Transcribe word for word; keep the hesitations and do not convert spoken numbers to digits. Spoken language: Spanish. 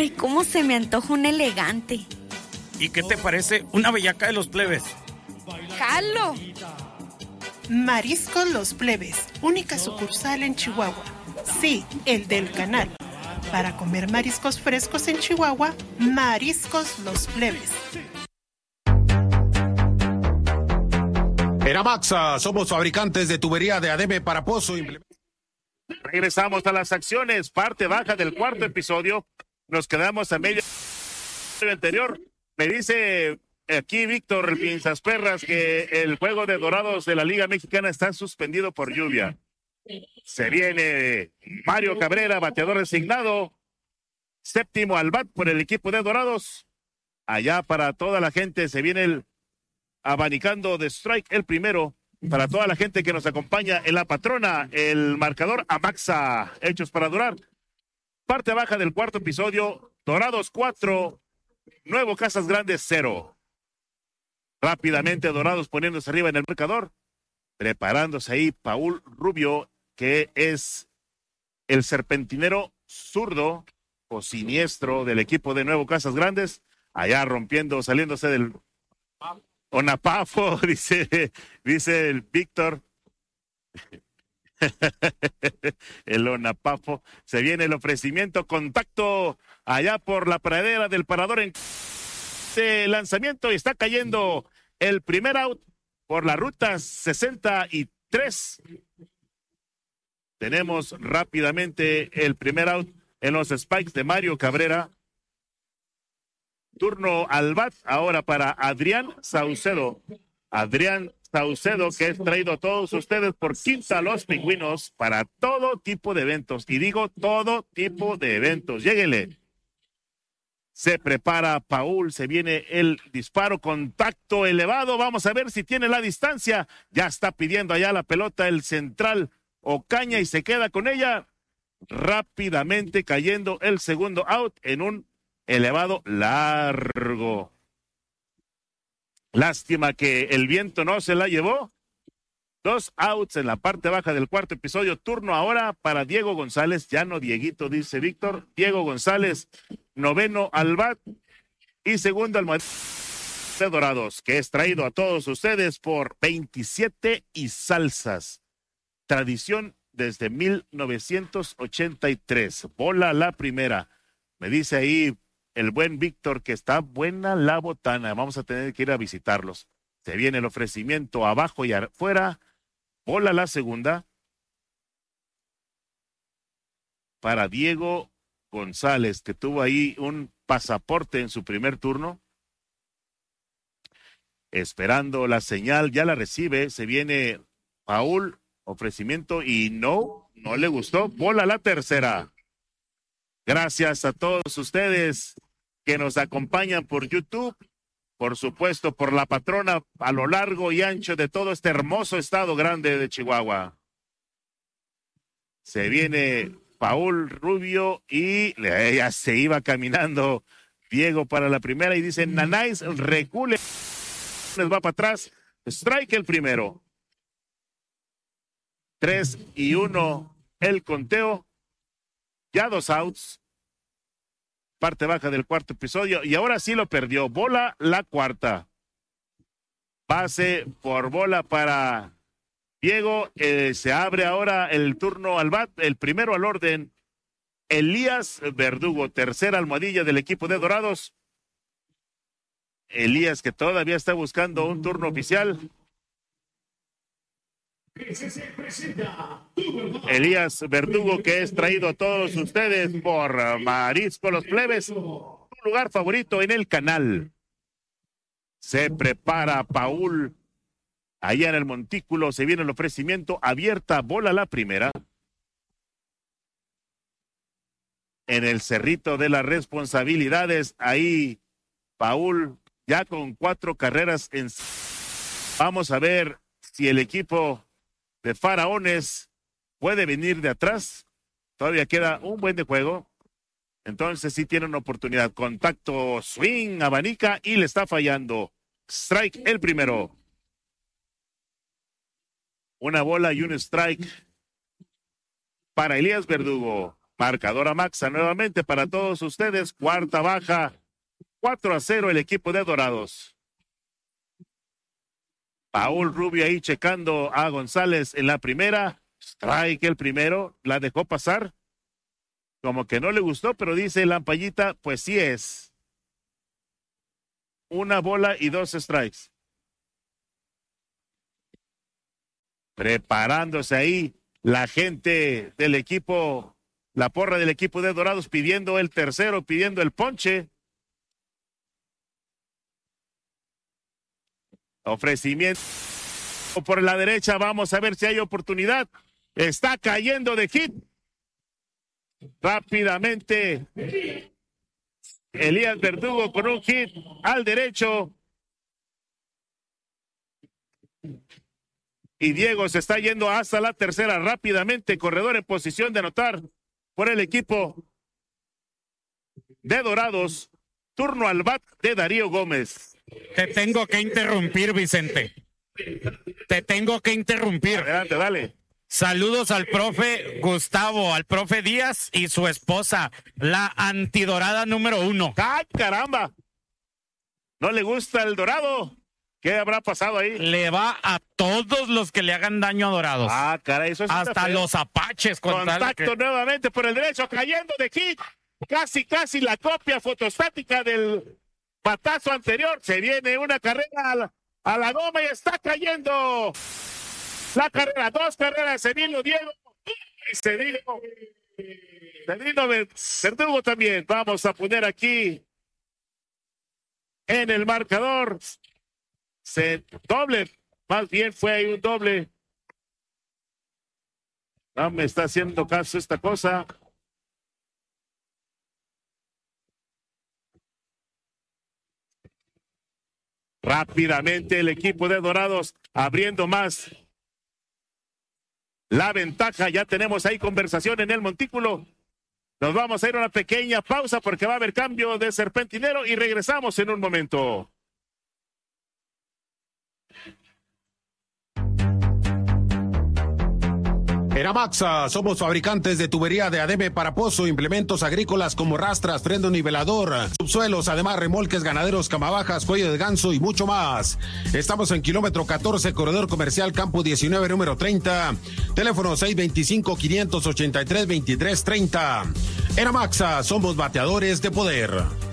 Ay, cómo se me antoja un elegante. ¿Y qué te parece una bellaca de los plebes? ¡Jalo! Mariscos Los Plebes, única sucursal en Chihuahua. Sí, el del canal. Para comer mariscos frescos en Chihuahua, Mariscos Los Plebes. Eramaxa, somos fabricantes de tubería de adebe para pozo. Regresamos a las acciones, parte baja del cuarto episodio. Nos quedamos a medio anterior. Me dice aquí Víctor el Pinzas Perras que el juego de Dorados de la Liga Mexicana está suspendido por lluvia. Se viene Mario Cabrera, bateador designado, séptimo al bat por el equipo de Dorados. Allá para toda la gente se viene el abanicando de strike, el primero. Para toda la gente que nos acompaña en la patrona, el marcador Amaxa, hechos para durar. Parte baja del cuarto episodio, Dorados cuatro, Nuevo Casas Grandes cero. Rápidamente Dorados poniéndose arriba en el marcador, preparándose ahí Paul Rubio, que es el serpentinero zurdo o siniestro del equipo de Nuevo Casas Grandes, allá rompiendo, saliéndose del Onapafo, dice, dice el Víctor. El Onapafo. Se viene el ofrecimiento, contacto allá por la pradera del parador en de lanzamiento y está cayendo el primer out por la ruta sesenta y tres. Tenemos rápidamente el primer out en los spikes de Mario Cabrera. Turno al bat ahora para Adrián Saucedo. Adrián Saucedo, que es traído a todos ustedes por Quinta Los Pingüinos para todo tipo de eventos. Y digo todo tipo de eventos. Lléguele. Se prepara Paul, se viene el disparo, contacto elevado. Vamos a ver si tiene la distancia. Ya está pidiendo allá la pelota el central Ocaña y se queda con ella. Rápidamente cayendo el segundo out en un elevado largo. Lástima que el viento no se la llevó. Dos outs en la parte baja del cuarto episodio. Turno ahora para Diego González. Ya no Dieguito, dice Víctor. Diego González, noveno al bat y segundo al de Dorados, que es traído a todos ustedes por veintisiete y Salsas. Tradición desde mil novecientos ochenta y tres. Bola la primera. Me dice ahí el buen Víctor que está buena la botana. Vamos a tener que ir a visitarlos. Se viene el ofrecimiento abajo y afuera. Bola la segunda. Para Diego González, que tuvo ahí un pasaporte en su primer turno. Esperando la señal, ya la recibe. Se viene Paul, ofrecimiento y no, no le gustó. Bola la tercera. Gracias a todos ustedes que nos acompañan por YouTube, por supuesto por la patrona a lo largo y ancho de todo este hermoso estado grande de Chihuahua. Se viene Paul Rubio y ya se iba caminando Diego para la primera y dice Nanáis, recule, les va para atrás, strike el primero. Tres y uno el conteo, ya dos outs. Parte baja del cuarto episodio y ahora sí lo perdió. Bola la cuarta. Pase por bola para Diego. Eh, se abre ahora el turno al bat. El primero al orden. Elías Verdugo, tercera almohadilla del equipo de Dorados. Elías que todavía está buscando un turno oficial. Elías Verdugo, que es traído a todos ustedes por Mariscos Los Plebes, un lugar favorito en el canal. Se prepara Paul, allá en el montículo, se viene el ofrecimiento, abierta, bola la primera. En el cerrito de las responsabilidades, ahí Paul, ya con cuatro carreras en... Vamos a ver si el equipo de Faraones puede venir de atrás. Todavía queda un buen de juego. Entonces sí tiene una oportunidad. Contacto, swing, abanica y le está fallando. Strike el primero. Una bola y un strike para Elías Verdugo. Marcador a Maxa nuevamente para todos ustedes. Cuarta baja, cuatro a cero el equipo de Dorados. Paul Rubio ahí checando a González en la primera. Strike el primero, la dejó pasar. Como que no le gustó, pero dice Lampallita, pues sí es. Una bola y dos strikes. Preparándose ahí la gente del equipo, la porra del equipo de Dorados pidiendo el tercero, pidiendo el ponche. Ofrecimiento por la derecha, vamos a ver si hay oportunidad. Está cayendo de hit. Rápidamente Elías Verdugo con un hit al derecho. Y Diego se está yendo hasta la tercera rápidamente. Corredor en posición de anotar por el equipo de Dorados. Turno al bat de Darío Gómez. Te tengo que interrumpir, Vicente. Te tengo que interrumpir. Adelante, dale. Saludos al profe Gustavo, al profe Díaz y su esposa, la antidorada número uno. ¡Ay, caramba! ¿No le gusta el Dorado? ¿Qué habrá pasado ahí? Le va a todos los que le hagan daño a Dorados. Ah, caray, eso es hasta los apaches. Con Contacto que... nuevamente por el derecho, cayendo de hit. Casi, casi la copia fotostática del patazo anterior. Se viene una carrera a la, a la goma y está cayendo. La carrera, dos carreras, se vino Diego y se vino, se vino Verdugo también. Vamos a poner aquí en el marcador. Se doble, más bien fue ahí un doble. No me está haciendo caso esta cosa. Rápidamente el equipo de Dorados abriendo más la ventaja. Ya tenemos ahí conversación en el montículo. Nos vamos a ir a una pequeña pausa porque va a haber cambio de serpentinero y regresamos en un momento. En Amaxa somos fabricantes de tubería de adebe para pozo, implementos agrícolas como rastras, freno nivelador, subsuelos, además remolques ganaderos, camabajas, cuello de ganso y mucho más. Estamos en kilómetro catorce, corredor comercial Campo diecinueve, número treinta. Teléfono seis veinticinco, quinientos ochenta y tres, veintitrés treinta. En Amaxa somos bateadores de poder.